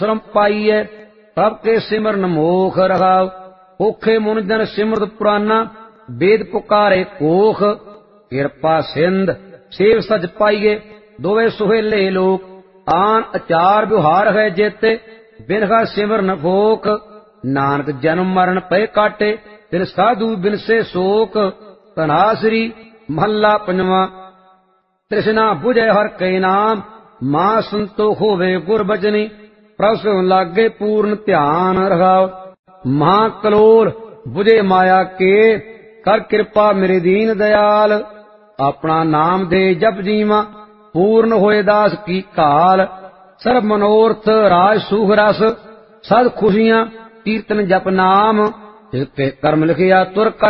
श्रम पाइए तब के सिमरन मोख रहाव। ओखे मुन जन सिमरत पुराना वेद पुकारे कोख। किरपा सिंध सेव सज पाइए दोवे सुहेले लोक। आन अचार व्यवहार है जेते बिनहा सिमरन भोख। नानक जन्म मरण पे काटे तिन साधु बिन से शोक। तनासरी महला पंजवा। तृष्णा बुझे हर के नाम मां संतोख होवे गुर बचनी। प्रभ लागे पूर्ण ध्यान रखाओ। महाकलोल बुझे माया के कर कृपा मेरे दीन दयाल। अपना नाम दे जप जीवा पूर्ण होए दास की काल। सर्व मनोरथ राज सुख रस सद खुशियां कीर्तन जप नाम। जिते कर्म लिखिया तुर कर